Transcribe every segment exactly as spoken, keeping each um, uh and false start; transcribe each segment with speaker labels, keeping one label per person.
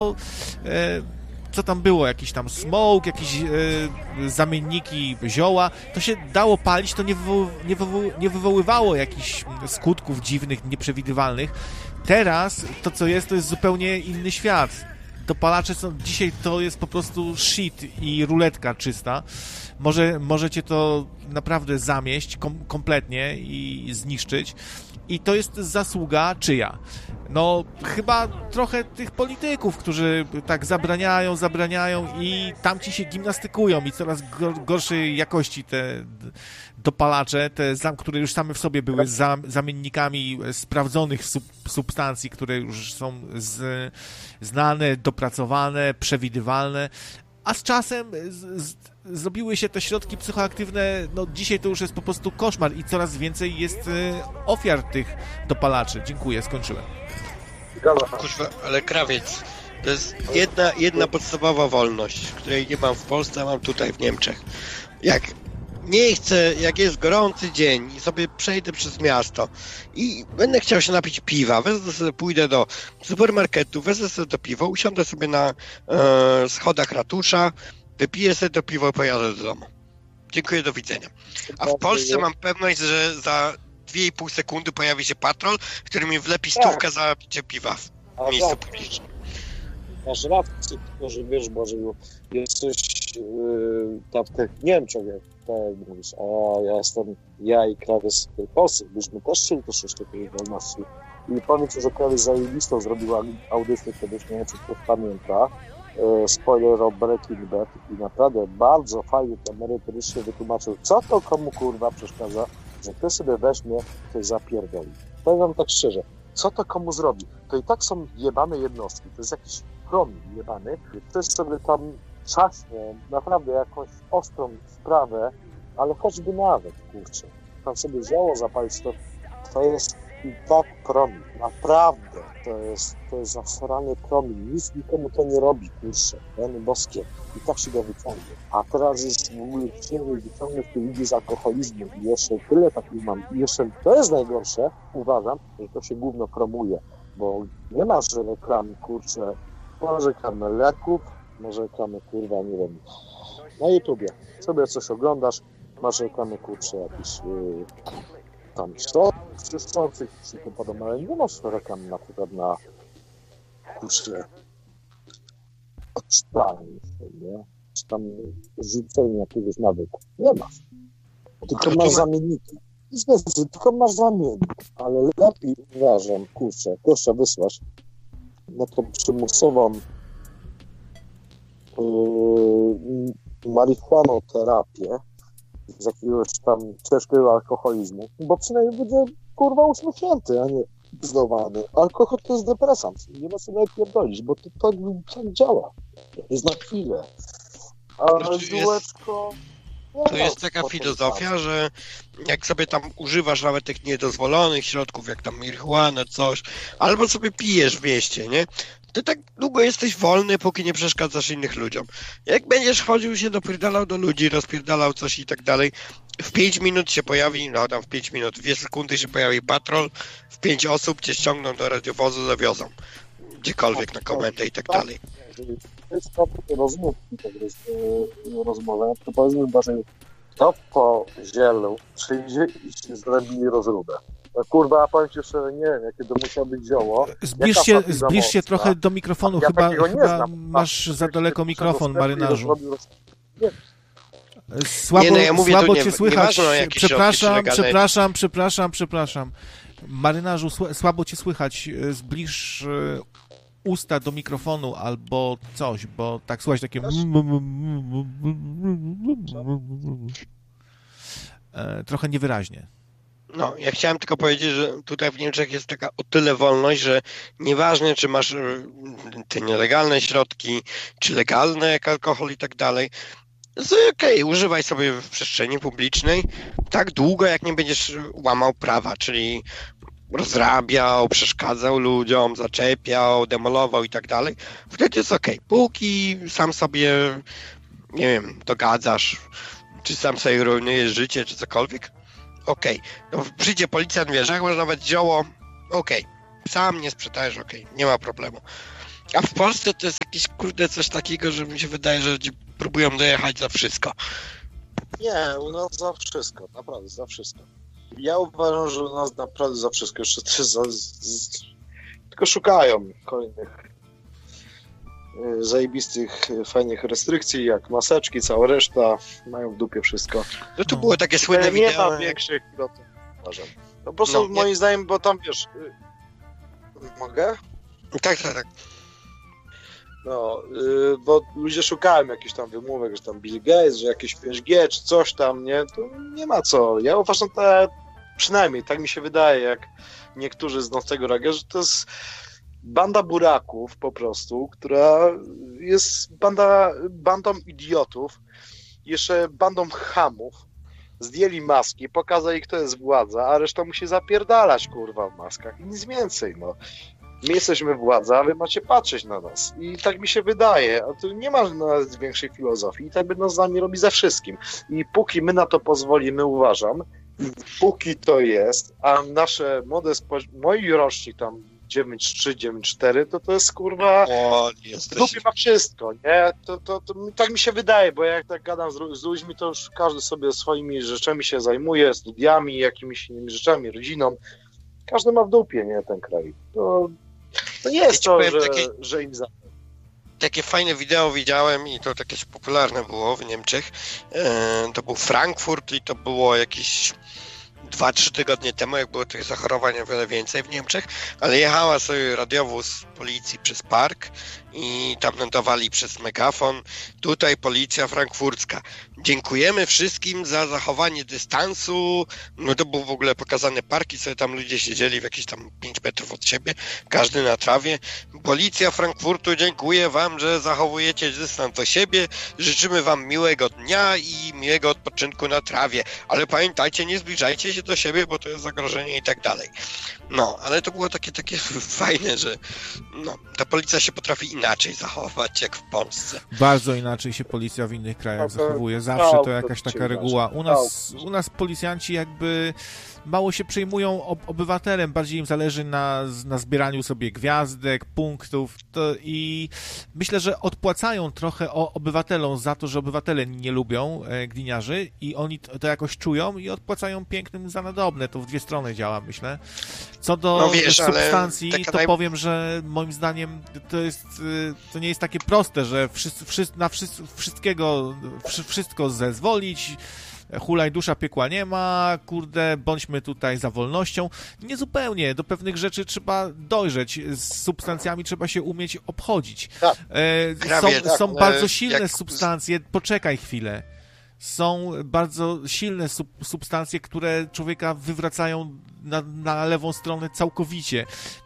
Speaker 1: no... E, co tam było, jakiś tam smoke, jakieś e, zamienniki zioła, to się dało palić, to nie, wywoł, nie, wywoł, nie wywoływało jakichś skutków dziwnych, nieprzewidywalnych. Teraz to, co jest, to jest zupełnie inny świat. Dopalacze są, dzisiaj to jest po prostu shit i ruletka czysta. Może, możecie to naprawdę zamieść kom, kompletnie i zniszczyć. I to jest zasługa czyja? No, chyba trochę tych polityków, którzy tak zabraniają, zabraniają i tamci się gimnastykują i coraz gorszej jakości te dopalacze, te, które już same w sobie były zamiennikami sprawdzonych sub, substancji, które już są z, znane, dopracowane, przewidywalne, a z czasem z, z, zrobiły się te środki psychoaktywne, no dzisiaj to już jest po prostu koszmar i coraz więcej jest y, ofiar tych dopalaczy. Dziękuję, skończyłem.
Speaker 2: Kurwa, ale krawiec, to jest jedna, jedna podstawowa wolność, której nie mam w Polsce, a mam tutaj w Niemczech. Jak nie chcę, jak jest gorący dzień i sobie przejdę przez miasto i będę chciał się napić piwa, wezmę sobie, pójdę do supermarketu, wezmę sobie to piwo, usiądę sobie na e, schodach ratusza, wypiję sobie to piwo i pojadę do domu. Dziękuję, do widzenia. A w Polsce mam pewność, że za dwie i pół sekundy pojawi się patrol, który mi wlepi stówkę za picie piwa w miejscu publicznym.
Speaker 3: Masz rację, że wiesz, Boże, jesteś yy, tam w tych Niemczech, jak tak mówisz, a ja jestem, ja i krawiec w Polsce, byśmy też chcieli troszeczkę tej wolności. I powiem Ci, że krawiec zajebistą zrobiła audycję kiedyś, nie wiem, czy ktoś pamięta, yy, spoiler o Breaking Bad i naprawdę bardzo fajnie to merytorycznie wytłumaczył, co to komu kurwa przeszkadza, że ktoś sobie weźmie, ktoś zapierdoli. Powiem Wam tak szczerze, co to komu zrobi? To i tak są jebane jednostki, to jest jakiś promil jebany, ktoś sobie tam czaśnie naprawdę jakąś ostrą sprawę, ale choćby nawet, kurczę, tam sobie zioło zapalić, to, to jest i tak promil, naprawdę, to jest, to jest zasrany promil, nic nikomu to nie robi, kurczę, rany boskie, i tak się go wyciągnie. A teraz jest w ogóle chcieli wyciągnąć tych ludzi z alkoholizmu i jeszcze tyle takich mam, i jeszcze to jest najgorsze, uważam, że to się gówno promuje, bo nie masz reklamy, kurczę, może reklamy leków, może reklamy, kurwa, nie wiem, na YouTubie, sobie coś oglądasz, masz reklamy, kurczę, jakieś yy, tam środków czyszczących, czy to podobne, ale nie masz reklamy na przykład na, kurczę, odczytanie, nie? Czy tam rzucenie jakiegoś nawyku. Nie masz. Tylko masz zamienniki. Zgadza, tylko masz zamiennik. Ale lepiej uważam, kurczę, kurczę, wysłać na tą przymusową yy, marihuanoterapię z jakiegoś tam ciężkiego alkoholizmu, bo przynajmniej będzie, kurwa, uśmiechnięty, a nie zdowany. Alkohol to jest depresant. Nie ma co nawet pierdolić, bo to tak, tak działa. Jest na chwilę. Ale ziółeczko...
Speaker 2: To jest taka filozofia, że jak sobie tam używasz nawet tych niedozwolonych środków, jak tam marihuanę, coś, albo sobie pijesz w mieście, nie? Ty tak długo jesteś wolny, póki nie przeszkadzasz innych ludziom. Jak będziesz chodził się, dopierdalał do ludzi, rozpierdalał coś i tak dalej, w pięć minut się pojawi, no tam w pięć minut, dwie sekundy się pojawi patrol, w pięć osób cię ściągną do radiowozu, zawiozą gdziekolwiek na komendę i tak dalej.
Speaker 3: To jest to rozmów, tak jest rozmowę, to powiedzmy bardziej, kto po zielu przyjdzie i się zrobili rozróbę. No kurwa, powiem Ci szczerze, nie wiem, jakie to musiało być zioło.
Speaker 1: Zbliż się, zbliż się trochę do mikrofonu, ja chyba, chyba masz za daleko mikrofon, marynarzu. Słabo, nie, no ja mówię, słabo Cię nie, słychać, nie przepraszam, przepraszam, przepraszam, przepraszam. Marynarzu, słabo Cię słychać, zbliż usta do mikrofonu albo coś, bo tak słychać takie... Trochę niewyraźnie.
Speaker 2: No, ja chciałem tylko powiedzieć, że tutaj w Niemczech jest taka o tyle wolność, że nieważne, czy masz te nielegalne środki, czy legalne, jak alkohol i tak dalej, okej, okay, używaj sobie w przestrzeni publicznej tak długo, jak nie będziesz łamał prawa, czyli rozrabiał, przeszkadzał ludziom, zaczepiał, demolował i tak dalej, wtedy jest okej. Okay. Póki sam sobie, nie wiem, dogadzasz, czy sam sobie rujnujesz życie, czy cokolwiek, okej. Okay. No, przyjdzie policjant, wiesz, jak masz nawet zioło, okej. Okay. Sam nie sprzedajesz, okej, okay. Nie ma problemu. A w Polsce to jest jakieś, kurde, coś takiego, że mi się wydaje, że ludzie próbują dojechać za wszystko.
Speaker 3: Nie, u nas za wszystko, naprawdę za wszystko. Ja uważam, że u nas naprawdę za wszystko, jeszcze to za, z, tylko szukają kolejnych y, zajebistych, fajnych restrykcji, jak maseczki, cała reszta, mają w dupie wszystko.
Speaker 2: No to było takie słynne
Speaker 3: nie,
Speaker 2: wideo.
Speaker 3: Nie ma większych pilotów, uważam. No po prostu
Speaker 2: No,
Speaker 3: moim
Speaker 2: nie...
Speaker 3: zdaniem, bo tam wiesz... Y, mogę?
Speaker 2: Tak, tak, tak.
Speaker 3: No, yy, bo ludzie szukają jakichś tam wymówek, że tam Bill Gates, że jakieś pięć G czy coś tam, nie? To nie ma co. Ja uważam, te, przynajmniej tak mi się wydaje, jak niektórzy z Nocnego Radia, że to jest banda buraków po prostu, która jest banda, bandą idiotów, jeszcze bandą chamów. Zdjęli maski, pokazali, kto jest władza, a reszta musi zapierdalać, kurwa, w maskach i nic więcej, no. My jesteśmy władza, a wy macie patrzeć na nas. I tak mi się wydaje, a tu nie ma nawet większej filozofii. I tak będą z nami robić ze wszystkim. I póki my na to pozwolimy, uważam, póki to jest, a nasze młode społeczeństwo, moi rocznik tam dziewięć trzy, dziewięć cztery, to to jest kurwa...
Speaker 2: O, jesteś...
Speaker 3: Lubię ma wszystko, nie? To, to, to, tak mi się wydaje, bo jak tak gadam z, z ludźmi, to już każdy sobie swoimi rzeczami się zajmuje, studiami, jakimiś innymi rzeczami, rodziną. Każdy ma w dupie, nie? Ten kraj. To... To nie jest to, że, takie, że im za...
Speaker 2: Takie fajne wideo widziałem i to takie popularne było w Niemczech. E, to był Frankfurt i to było jakieś dwa trzy tygodnie temu, jak było tych zachorowań o wiele więcej w Niemczech, ale jechała sobie radiowóz policji przez park i tam nadawali przez megafon: tutaj policja frankfurcka. Dziękujemy wszystkim za zachowanie dystansu. No to był w ogóle pokazane parki, sobie tam ludzie siedzieli w jakieś tam pięć metrów od siebie, każdy na trawie. Policja Frankfurtu dziękuję wam, że zachowujecie dystans do siebie. Życzymy wam miłego dnia i miłego odpoczynku na trawie. Ale pamiętajcie, nie zbliżajcie się do siebie, bo to jest zagrożenie i tak dalej. No, ale to było takie, takie fajne, że no, ta policja się potrafi inaczej zachować jak w Polsce.
Speaker 1: Bardzo inaczej się policja w innych krajach zachowuje. Zawsze to jakaś taka reguła. U nas, u nas policjanci jakby mało się przejmują ob- obywatelem, bardziej im zależy na, na zbieraniu sobie gwiazdek, punktów to i myślę, że odpłacają trochę o obywatelom za to, że obywatele nie lubią e, gliniarzy i oni to, to jakoś czują i odpłacają pięknym za nadobne. To w dwie strony działa, myślę. Co do
Speaker 2: no wiesz,
Speaker 1: substancji, to naj... powiem, że moim zdaniem to jest, to nie jest takie proste, że wszyscy, wszyscy, na wszyscy, wszystkiego, wszystko zezwolić, hulaj dusza, piekła nie ma, kurde, bądźmy tutaj za wolnością. Niezupełnie, do pewnych rzeczy trzeba dojrzeć, z substancjami trzeba się umieć obchodzić.
Speaker 3: Tak.
Speaker 1: E,
Speaker 3: Krawie,
Speaker 1: są
Speaker 3: tak,
Speaker 1: są bardzo silne
Speaker 2: jak...
Speaker 1: substancje, poczekaj chwilę. Są bardzo silne sub, substancje, które człowieka wywracają na, na lewą stronę całkowicie.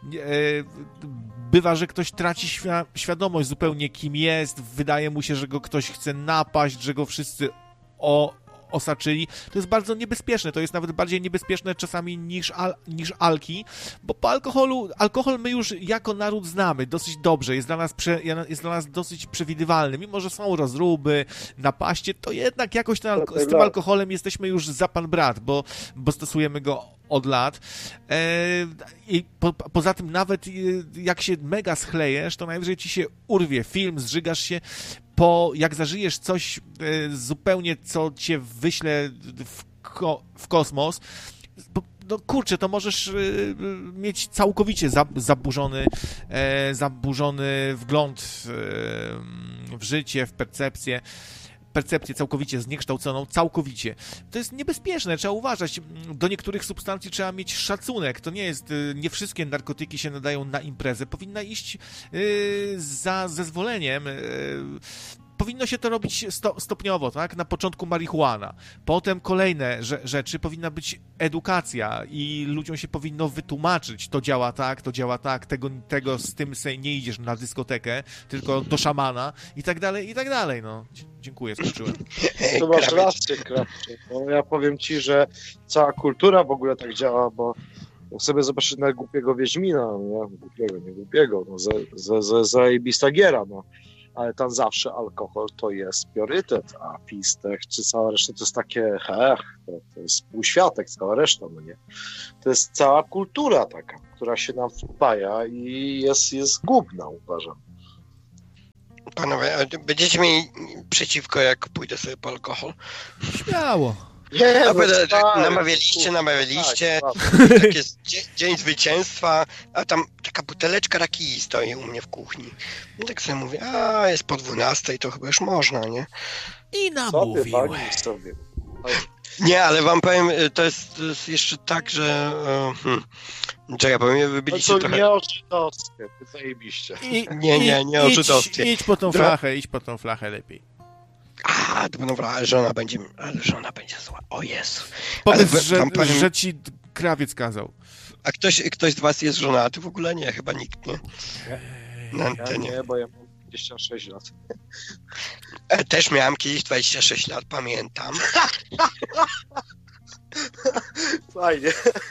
Speaker 1: Bywa, że ktoś traci świ- świadomość zupełnie, kim jest, wydaje mu się, że go ktoś chce napaść, że go wszyscy o, osaczyli. To jest bardzo niebezpieczne, to jest nawet bardziej niebezpieczne czasami niż, al, niż alki, bo po alkoholu, alkohol my już jako naród znamy dosyć dobrze, jest dla nas, prze, jest dla nas dosyć przewidywalny, mimo że są rozruby, napaście, to jednak jakoś ten alko- z tym alkoholem jesteśmy już za pan brat, bo, bo stosujemy go od lat. Eee, I po, poza tym nawet jak się mega schlejesz, to najwyżej ci się urwie film, zżygasz się. Po, jak zażyjesz coś e, zupełnie, co cię wyśle w, ko, w kosmos, bo, no kurczę, to możesz e, mieć całkowicie za, zaburzony, e, zaburzony wgląd e, w życie, w percepcję. percepcję całkowicie zniekształconą, całkowicie. To jest niebezpieczne, trzeba uważać. Do niektórych substancji trzeba mieć szacunek. To nie jest, nie wszystkie narkotyki się nadają na imprezę. Powinna iść yy, za zezwoleniem. Yy, Powinno się to robić sto, stopniowo, tak? Na początku marihuana, potem kolejne rze- rzeczy, powinna być edukacja i ludziom się powinno wytłumaczyć, to działa tak, to działa tak, tego, tego z tym sobie nie idziesz na dyskotekę, tylko do szamana i tak dalej, i tak dalej, no. Dziękuję, skończyłem.
Speaker 3: To masz rację, Krawczyk. No, ja powiem ci, że cała kultura w ogóle tak działa, bo jak sobie zobaczyć na głupiego Wiedźmina, nie? Głupiego, nie głupiego, no, za, za, zajebista giera, no. Ale tam zawsze alkohol to jest priorytet, a pistek czy cała reszta to jest takie, hech, to, to jest półświatek, cała reszta, no nie. To jest cała kultura taka, która się nam wpaja i jest, jest gubna, uważam.
Speaker 2: Panowie, a będziecie mieli przeciwko, jak pójdę sobie po alkohol?
Speaker 1: Śmiało.
Speaker 3: Nie,
Speaker 2: A
Speaker 3: no,
Speaker 2: będę,
Speaker 3: tak,
Speaker 2: namawialiście,
Speaker 3: tak,
Speaker 2: namawialiście,
Speaker 3: tak.
Speaker 2: tak jest dzień, dzień zwycięstwa, a tam taka buteleczka rakii stoi u mnie w kuchni. I tak sobie mówię, a jest po dwunastej, to chyba już można, nie?
Speaker 1: I
Speaker 3: Sobie,
Speaker 1: namówił.
Speaker 3: pani sobie.
Speaker 2: Nie, ale wam powiem, to jest, to jest jeszcze tak, że... e, Hmm, czekaj, bo mnie
Speaker 3: No
Speaker 2: wybiliście
Speaker 3: to
Speaker 2: trochę...
Speaker 3: nie o żydowskie, ty zajebiście.
Speaker 1: I,
Speaker 2: Nie, nie, nie o
Speaker 1: idź,
Speaker 2: żydowstwie.
Speaker 1: idź po tą
Speaker 2: Dro-
Speaker 1: flachę, idź po tą flachę lepiej.
Speaker 2: A, to dobra, ale żona będzie, ale żona będzie zła. O Jezu.
Speaker 1: Powiedz,
Speaker 2: Ale
Speaker 1: że,
Speaker 2: wam powiem-
Speaker 1: że ci d- krawiec kazał.
Speaker 2: A ktoś, ktoś z was jest żonaty? W ogóle nie, chyba nikt, nie? Na
Speaker 3: Ja
Speaker 2: antenie.
Speaker 3: nie, bo ja mam dwadzieścia sześć lat.
Speaker 2: E, Też miałem kiedyś dwadzieścia sześć lat, pamiętam.
Speaker 3: Fajnie.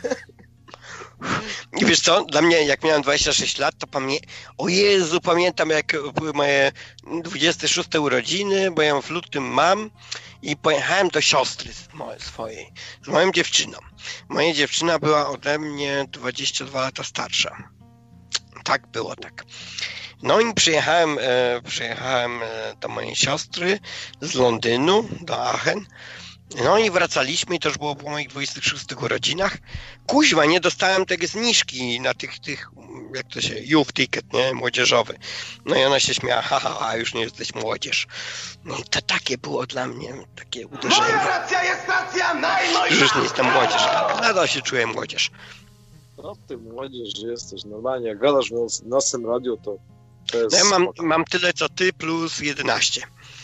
Speaker 2: I wiesz co, dla mnie jak miałem dwadzieścia sześć lat, to pamię... O Jezu, pamiętam jak były moje dwudzieste szóste urodziny, bo ja w lutym mam i pojechałem do siostry mojej, swojej, z moją dziewczyną. Moja dziewczyna była ode mnie dwadzieścia dwa lata starsza. Tak było, tak. No i przyjechałem, e, przyjechałem e, do mojej siostry z Londynu, do Aachen. No i wracaliśmy i to już było po moich dwudziestych szóstych urodzinach. Kuźwa, nie dostałem tego zniżki na tych, tych jak to się, youth ticket, nie, młodzieżowy. No i ona się śmiała, haha, ha, już nie jesteś młodzież. No i to takie było dla mnie, takie uderzenie.
Speaker 4: Moja racja jest racja
Speaker 2: Że już nie
Speaker 4: najmojsza!
Speaker 2: jestem młodzież, ale nadal się czuję młodzież.
Speaker 3: No ty młodzież, że jesteś normalnie, jak gadasz w nocnym radiu, to to jest...
Speaker 2: No ja mam, mam tyle co ty plus jedenaście.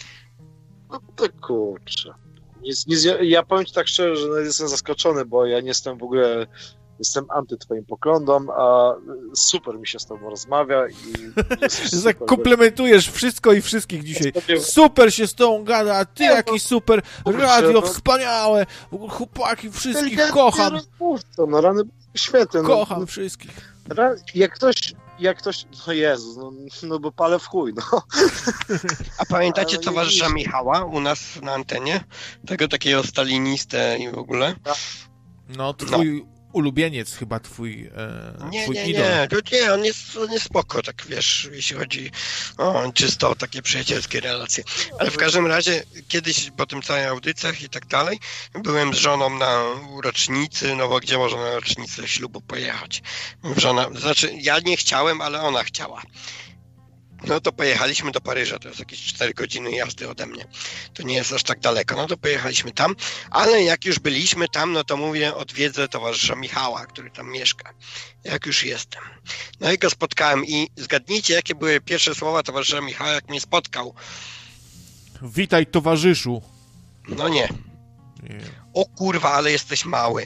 Speaker 3: No to kurczę. Nic, nic, ja, ja powiem ci tak szczerze, że nawet jestem zaskoczony, bo ja nie jestem w ogóle, jestem anty twoim poglądom, a super mi się z tobą rozmawia i jesteś super.
Speaker 1: Komplementujesz wszystko i wszystkich dzisiaj.
Speaker 3: Sobie-
Speaker 1: Super się z tą gada, a ty
Speaker 3: Nie,
Speaker 1: jaki super,
Speaker 3: kurczę,
Speaker 1: radio
Speaker 3: no-
Speaker 1: wspaniałe, chłopaki wszystkich
Speaker 3: Inteligentnie
Speaker 1: kocham,
Speaker 3: rozmówca, no rany świetne. No,
Speaker 1: kocham wszystkich.
Speaker 3: ra, jak ktoś, jak ktoś, no Jezus, no, no bo palę w chuj, no.
Speaker 2: A pamiętacie
Speaker 3: Ale
Speaker 2: towarzysza
Speaker 3: nie-
Speaker 2: Michała u nas na antenie? Tego takiego stalinistę i w ogóle?
Speaker 1: No, twój ulubieniec chyba, twój, e,
Speaker 2: Nie,
Speaker 1: twój
Speaker 2: nie,
Speaker 1: idol.
Speaker 2: nie, to nie, on jest, on jest spoko, tak wiesz, jeśli chodzi o czysto o takie przyjacielskie relacje. Ale w każdym razie, kiedyś po tym całych audycjach i tak dalej, byłem z żoną na rocznicy, no bo gdzie można na rocznicę ślubu pojechać? Żona, znaczy, ja nie chciałem, ale ona chciała. No to pojechaliśmy do Paryża, to jest jakieś cztery godziny jazdy ode mnie. To nie jest aż tak daleko. No to pojechaliśmy tam, ale jak już byliśmy tam, no to mówię, odwiedzę towarzysza Michała, który tam mieszka. Jak już jestem. No i go spotkałem i zgadnijcie, jakie były pierwsze słowa towarzysza Michała, jak mnie spotkał.
Speaker 1: Witaj, towarzyszu.
Speaker 2: No nie.
Speaker 1: Nie.
Speaker 2: O kurwa, ale jesteś mały.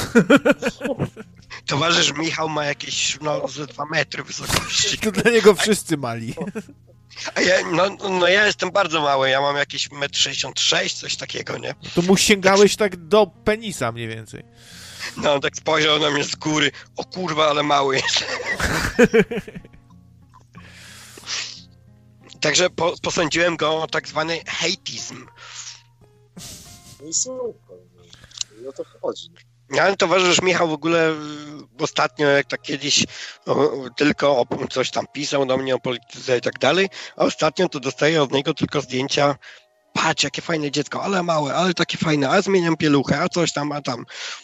Speaker 2: Towarzysz Michał ma jakieś, no, ze dwa metry wysokości.
Speaker 1: To dla niego wszyscy mali.
Speaker 2: A ja, no, no ja jestem bardzo mały, ja mam jakieś metr sześćdziesiąt sześć, coś takiego, nie?
Speaker 1: To mu sięgałeś tak do penisa mniej więcej.
Speaker 2: No, on tak spojrzał na mnie z góry. O kurwa, ale mały jest. Także po, posądziłem go o tak zwany hejtizm.
Speaker 3: No i super. I o to chodzi.
Speaker 2: Ale towarzysz Michał w ogóle y, ostatnio, jak tak kiedyś o, tylko o, coś tam pisał do mnie o polityce i tak dalej, a ostatnio to dostaję od niego tylko zdjęcia. Patrz, jakie fajne dziecko, ale małe, ale takie fajne, a zmieniam pieluchę, a coś tam, a tam.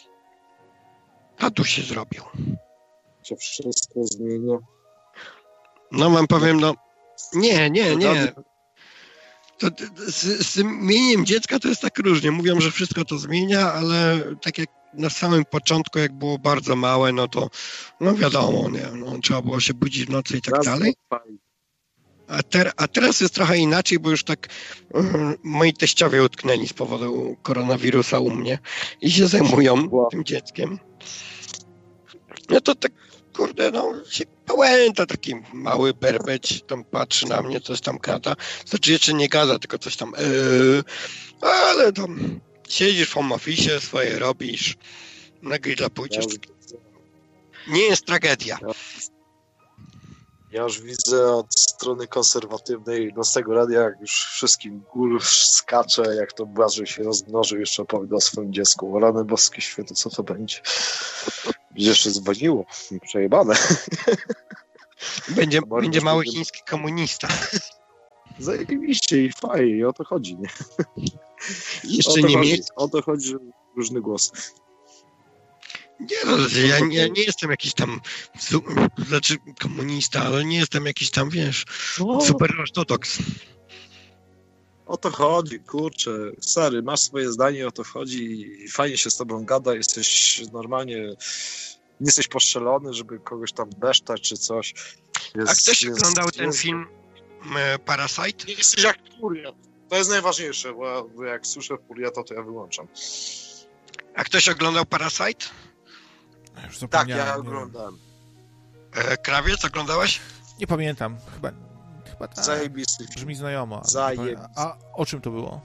Speaker 2: A tu się zrobił.
Speaker 3: Się wszystko zmienia.
Speaker 2: No wam powiem, no nie, nie, nie. To, to, z, z imieniem dziecka to jest tak różnie. Mówią, że wszystko to zmienia, ale tak jak na samym początku, jak było bardzo małe, no to no wiadomo, nie, no, trzeba było się budzić w nocy i tak
Speaker 3: Raz
Speaker 2: dalej.
Speaker 3: fajnie.
Speaker 2: A, ter, a teraz jest trochę inaczej, bo już tak um, moi teściowie utknęli z powodu koronawirusa u mnie i się zajmują
Speaker 3: Wow.
Speaker 2: tym dzieckiem. No to tak, kurde, no się pałęta, taki mały berbeć, tam patrzy na mnie, coś tam gada. Znaczy jeszcze nie gada, tylko coś tam yy, ale tam siedzisz w home office, swoje robisz, na grilla pójdziesz. Nie jest tragedia.
Speaker 3: Ja już widzę od strony konserwatywnej Nocnego Radia, jak już wszystkim gór skacze, jak to Błażej się rozmnożył, jeszcze opowiada o swoim dziecku. O rany boskie święte, co to będzie? Będzie jeszcze dzwoniło, przejebane.
Speaker 2: Będzie,
Speaker 3: Bardzo
Speaker 2: będzie mały
Speaker 3: dziękuję.
Speaker 2: chiński komunista.
Speaker 3: zajebiście i fajnie, i o to chodzi, nie?
Speaker 2: Jeszcze nie
Speaker 3: chodzi,
Speaker 2: mieć.
Speaker 3: O to chodzi, że różny głos.
Speaker 2: Nie, no, ja, ja nie jestem jakiś tam, su, znaczy komunista, ale nie jestem jakiś tam, wiesz,
Speaker 3: No.
Speaker 2: super ortodoks.
Speaker 3: O to chodzi, kurczę. Stary, masz swoje zdanie, o to chodzi i fajnie się z tobą gada, jesteś normalnie, nie jesteś postrzelony, żeby kogoś tam besztać czy coś. Jest,
Speaker 2: A ktoś
Speaker 3: jest-
Speaker 2: oglądał ten
Speaker 3: jest-
Speaker 2: film e, Parasite?
Speaker 3: Nie jesteś jak furiat. To jest najważniejsze, bo bo jak słyszę furiata, to ja wyłączam.
Speaker 2: A ktoś oglądał Parasite?
Speaker 1: Już
Speaker 3: Tak,
Speaker 1: zapomniałem,
Speaker 3: ja
Speaker 1: nie
Speaker 3: oglądałem.
Speaker 2: E, Krawiec, oglądałeś?
Speaker 1: Nie pamiętam, chyba, chyba tak.
Speaker 3: Zajebisty film.
Speaker 1: Brzmi znajomo. ale nie
Speaker 3: Zajebisty.
Speaker 1: pamiętam. A o czym to było?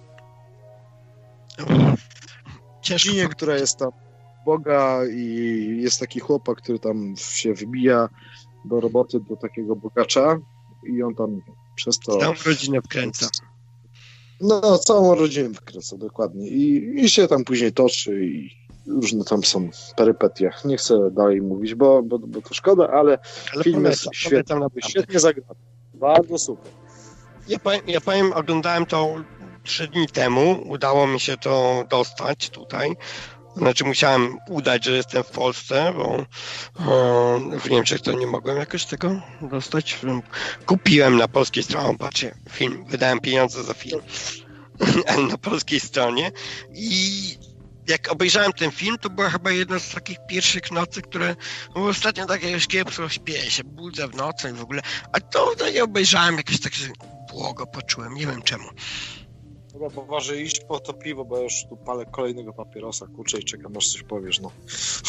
Speaker 2: Ciężko.
Speaker 3: Dzinie, która jest tam Boga i jest taki chłopak, który tam się wbija do roboty do takiego bogacza i on tam przez to...
Speaker 2: Całą rodzinę wkręca.
Speaker 3: No, całą rodzinę wkręca, dokładnie. I, I się tam później toczy i różne tam są perypetie. Nie chcę dalej mówić, bo, bo, bo to szkoda, ale,
Speaker 2: Ale
Speaker 3: film jest
Speaker 2: polecam,
Speaker 3: świetny,
Speaker 2: polecam naprawdę.
Speaker 3: świetnie zagrany. Bardzo super.
Speaker 2: Ja powiem, ja powiem, oglądałem to trzy dni temu, udało mi się to dostać tutaj. Znaczy musiałem udać, że jestem w Polsce, bo o, w Niemczech to nie mogłem jakoś tego dostać. Kupiłem na polskiej stronie, patrzcie, film, wydałem pieniądze za film, ale na polskiej stronie i jak obejrzałem ten film, to była chyba jedna z takich pierwszych nocy, które no, ostatnio tak jakoś kiepsko śpię się, budzę w nocy i w ogóle, a to no, nie obejrzałem, jakoś tak się błogo poczułem, nie wiem czemu.
Speaker 3: Dobra, poważnie iść po to piwo, bo ja już tu palę kolejnego papierosa, kurczę i czekam, aż coś powiesz, no.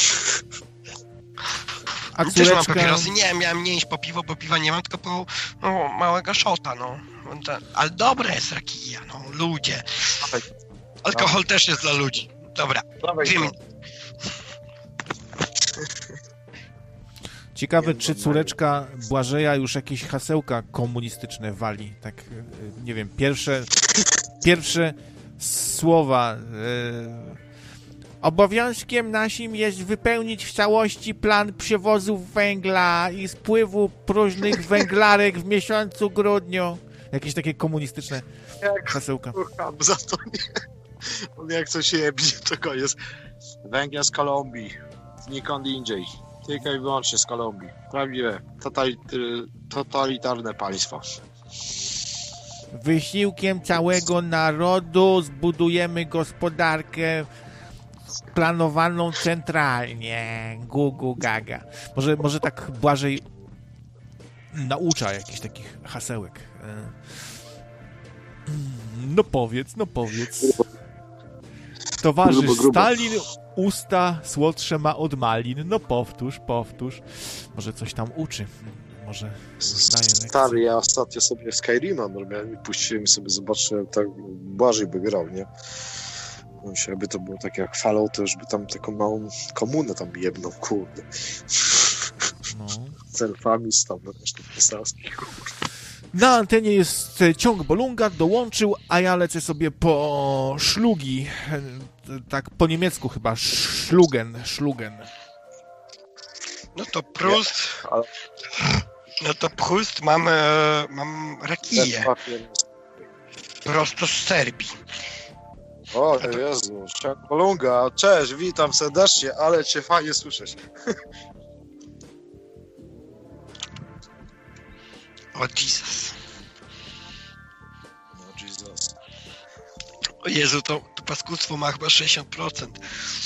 Speaker 1: A
Speaker 2: Też mam
Speaker 1: córeczka...
Speaker 2: papierosy, nie, miałem nie iść po piwo, bo piwa nie mam, tylko po no, małego szota, no. To, ale dobre jest rakija, no, ludzie. Alkohol też jest dla ludzi. Dobra,
Speaker 3: Dawaj,
Speaker 2: dwie
Speaker 3: no.
Speaker 2: minuty.
Speaker 1: Ciekawe, czy córeczka Błażeja już jakieś hasełka komunistyczne wali. Tak, y, nie wiem, pierwsze, pierwsze słowa. y, Obowiązkiem naszym jest wypełnić w całości plan przewozów węgla i spływu próżnych węglarek w miesiącu grudniu. Jakieś takie komunistyczne
Speaker 3: Jak
Speaker 1: hasełka.
Speaker 3: kocham za to, nie. On jak coś jebnie, to koniec. Węgiel z Kolumbii, znikąd indziej. Tylko i wyłącznie z Kolumbii. Prawdziwe, totalit- totalitarne państwo.
Speaker 1: Wysiłkiem całego narodu zbudujemy gospodarkę planowaną centralnie. Gugu gaga. Może, może tak Błażej naucza jakichś takich hasełek. No powiedz, no powiedz. Towarzysz
Speaker 3: Grubo, grubo.
Speaker 1: Stalin usta słodsze ma od malin. No powtórz, powtórz. Może coś tam uczy. Może zdaje lekcję.
Speaker 3: Stary, ja ostatnio sobie Skyrima normalnie puściłem i sobie zobaczyłem, tak Błażej by grał, nie? Myślę, jakby to było tak jak Fallout, to już by tam taką małą komunę tam jebną, kurde.
Speaker 1: No.
Speaker 3: Z elfami z tam resztą pisarskich, kurde.
Speaker 1: Na antenie jest ciąg Bolunga, dołączył, a ja lecę sobie po szlugi. Tak po niemiecku chyba. Szlugen, szlugen.
Speaker 2: No to Prust,
Speaker 3: Ale
Speaker 2: no to Prust mam, e, mam rakiję, prosto z Serbii.
Speaker 3: O Jezu, Kolunga, cześć, witam serdecznie, ale cię fajnie słyszeć.
Speaker 2: O Jesus.
Speaker 3: No Jesus.
Speaker 2: O Jezu, to, to paskudztwo ma chyba sześćdziesiąt procent.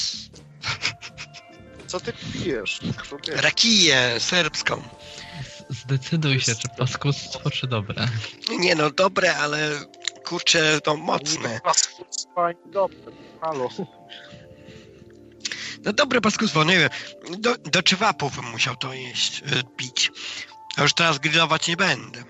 Speaker 3: Co ty pijesz? Człowieku?
Speaker 2: Rakiję serbską.
Speaker 4: Zdecyduj się, czy paskudztwo, czy dobre.
Speaker 2: Nie no, dobre, ale kurczę, to mocne.
Speaker 3: Fajnie, dobre, halo.
Speaker 2: No dobre paskudztwo, nie wiem. Do, do czywapów bym musiał to jeść, y, pić. A już teraz grillować nie będę.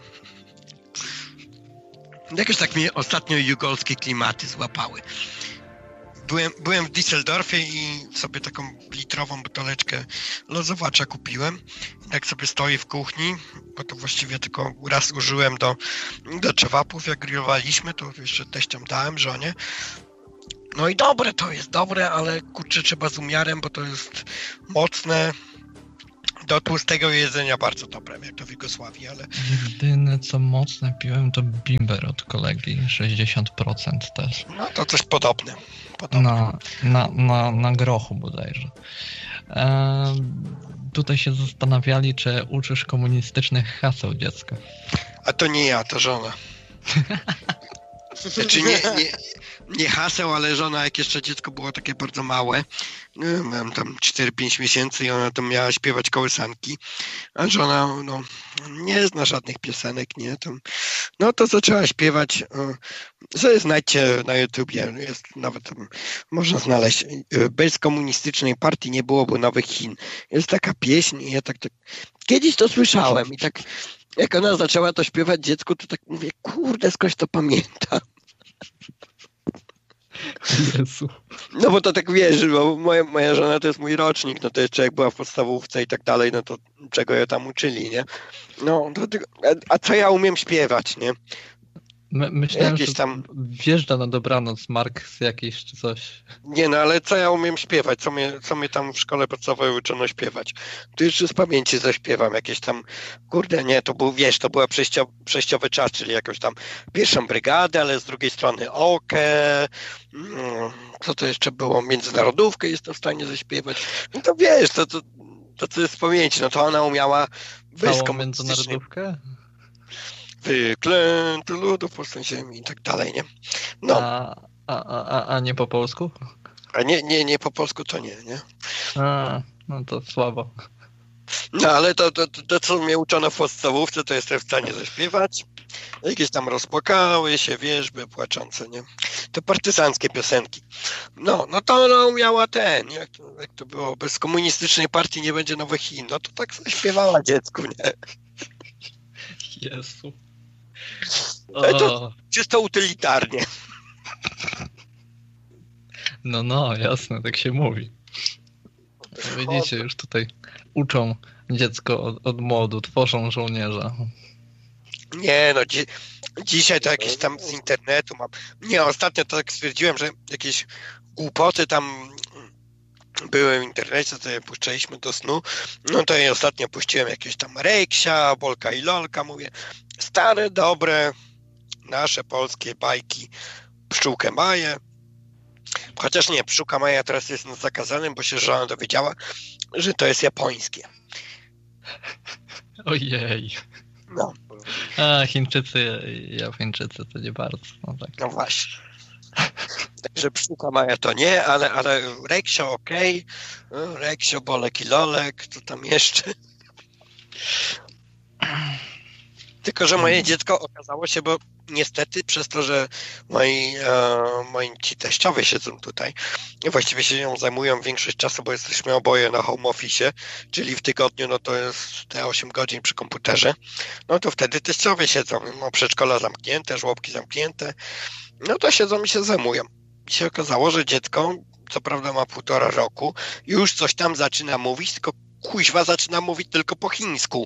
Speaker 2: Jakoś tak mnie ostatnio jugolskie klimaty złapały. Byłem, byłem w Düsseldorfie i sobie taką litrową buteleczkę lozowacza kupiłem. Jak sobie stoi w kuchni, bo to właściwie tylko raz użyłem do, do czewapów, jak grillowaliśmy, to jeszcze teściom dałem, żonie. No i dobre to jest, dobre, ale kurczę, trzeba z umiarem, bo to jest mocne. do tłustego jedzenia bardzo dobre, jak to w Jugosławii, ale...
Speaker 4: Jedyne co mocne piłem to bimber od kolegi, sześćdziesiąt procent też.
Speaker 2: No to coś podobne. podobne.
Speaker 4: Na, na, na, na grochu bodajże. E, tutaj się zastanawiali, czy uczysz komunistycznych haseł dziecko.
Speaker 2: A to nie ja, to żona. Znaczy nie, nie, nie haseł, ale żona, jak jeszcze dziecko było takie bardzo małe, no, miałem tam cztery pięć miesięcy i ona tam miała śpiewać kołysanki, a żona no, nie zna żadnych piosenek, nie, tam, no to zaczęła śpiewać, sobie znajdźcie na YouTubie, jest nawet tam, można znaleźć, bez komunistycznej partii nie byłoby nowych Chin. Jest taka pieśń i ja tak, tak kiedyś to słyszałem i tak jak ona zaczęła to śpiewać dziecku, to tak mówię, kurde, skądś to pamiętam.
Speaker 4: Jezu.
Speaker 2: No bo to tak wiesz, bo moja, moja żona to jest mój rocznik, no to jeszcze jak była w podstawówce i tak dalej, no to czego ją tam uczyli, nie? No, to, a, a co ja umiem śpiewać, nie?
Speaker 4: My, myślałem,
Speaker 2: Jakieś
Speaker 4: że
Speaker 2: tam...
Speaker 4: wjeżdża na dobranoc Marks jakiś czy coś.
Speaker 2: Nie no, ale co ja umiem śpiewać? Co mnie, co mnie tam w szkole podstawowej uczono śpiewać? To jeszcze z pamięci zaśpiewam jakieś tam, kurde nie, to był, wiesz, to była przejścio, przejściowy czas, czyli jakoś tam pierwszą brygadę, ale z drugiej strony okę, co to jeszcze było, międzynarodówkę jestem w stanie zaśpiewać. No to wiesz, to, to, to co jest z pamięci, no to ona umiała bez
Speaker 4: Całą międzynarodówkę?
Speaker 2: Wyklęty ludów po ziemi i tak dalej, nie? No.
Speaker 4: A, a, a, a nie po polsku?
Speaker 2: A nie, nie, nie po polsku to nie, nie?
Speaker 4: A, no to słabo.
Speaker 2: No ale to, to, to, to co mnie uczono w podstawówce, to jestem w stanie zaśpiewać. Jakieś tam rozpłakały się wierzby płaczące, nie? To partyzanckie piosenki. No, no to ona miała ten, jak to, jak to było, bez komunistycznej partii nie będzie nowych Chin. No to tak zaśpiewała dziecku, nie?
Speaker 4: Jezu.
Speaker 2: Ale to czysto utylitarnie.
Speaker 4: No, no, jasne, tak się mówi. Widzicie, już tutaj uczą dziecko od, od młodu, tworzą żołnierza.
Speaker 2: Nie no, dzi- dzisiaj to jakieś tam z internetu mam. Nie, ostatnio to tak stwierdziłem, że jakieś głupoty tam były w internecie, to je puszczaliśmy do snu. No to ja ostatnio puściłem jakieś tam Reksia, Bolka i Lolka, mówię, stare, dobre, nasze polskie bajki, Pszczółkę Maję. Chociaż nie, Pszczółka Maja teraz jest na zakazanym, bo się żona dowiedziała, że to jest japońskie.
Speaker 4: Ojej.
Speaker 2: No.
Speaker 4: A, Chińczycy, Japończycy to nie bardzo. No, tak.
Speaker 2: No właśnie. Także Pszczółka Maja to nie, ale, ale Reksio okej, okay. Reksio, Bolek i Lolek, co tam jeszcze? Tylko, że moje dziecko okazało się, bo niestety przez to, że moi, e, moi ci teściowie siedzą tutaj i właściwie się nią zajmują większość czasu, bo jesteśmy oboje na home office, czyli w tygodniu no to jest te osiem godzin przy komputerze, no to wtedy teściowie siedzą, no przedszkola zamknięte, żłobki zamknięte, no to siedzą i się zajmują. I się okazało, że dziecko, co prawda ma półtora roku, już coś tam zaczyna mówić, tylko kuźwa zaczyna mówić tylko po chińsku.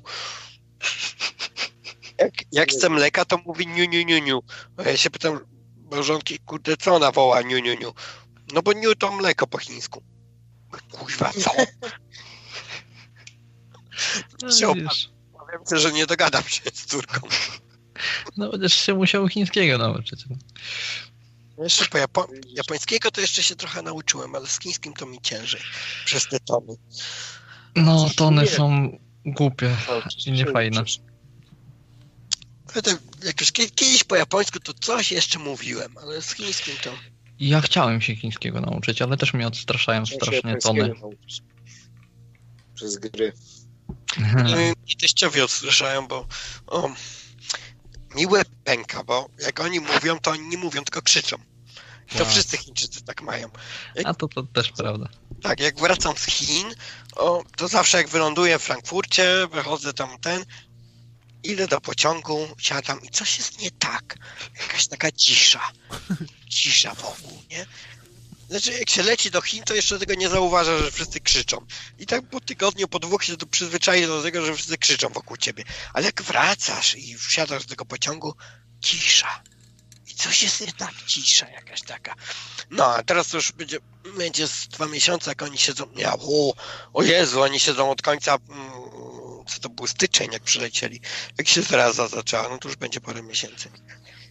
Speaker 2: Jak, jak chce mleka, to mówi niu, niu, niu, niu. A ja się pytam, małżonki, kurde, co ona woła niu, niu, niu? No bo niu to mleko po chińsku. Kuźwa, co?
Speaker 4: No, wiesz,
Speaker 2: Powiem ci, że nie dogadam się z córką.
Speaker 4: no będziesz się musiał chińskiego nauczyć.
Speaker 2: Jeszcze po Japo- japońskiego to jeszcze się trochę nauczyłem, ale z chińskim to mi ciężej. Przez te tony.
Speaker 4: No, tony są głupie i niefajne.
Speaker 2: Jak już kiedyś po japońsku to coś jeszcze mówiłem, ale z chińskim to...
Speaker 4: Ja chciałem się chińskiego nauczyć, ale też mnie odstraszają strasznie tony.
Speaker 3: Przez gry.
Speaker 2: I teściowie odstraszają, bo o, miłe pęka, bo jak oni mówią, to oni nie mówią, tylko krzyczą. To
Speaker 4: Wow.
Speaker 2: wszyscy Chińczycy tak mają. Jak,
Speaker 4: A to, to też prawda.
Speaker 2: tak, jak wracam z Chin, o, to zawsze jak wyląduję w Frankfurcie, wychodzę tam ten, idę do pociągu, siadam i coś jest nie tak. Jakaś taka cisza. Cisza wokół, nie? Znaczy, jak się leci do Chin, to jeszcze tego nie zauważa, że wszyscy krzyczą. I tak po tygodniu, po dwóch się to przyzwyczai do tego, że wszyscy krzyczą wokół ciebie. Ale jak wracasz i wsiadasz do tego pociągu, cisza. I coś jest nie tak, cisza jakaś taka. No, a teraz to już będzie, będzie z dwa miesiące, jak oni siedzą, ja, o, o Jezu, oni siedzą od końca mm, co to był styczeń, jak przylecieli. Jak się zaraza zaczęła, no to już będzie parę miesięcy.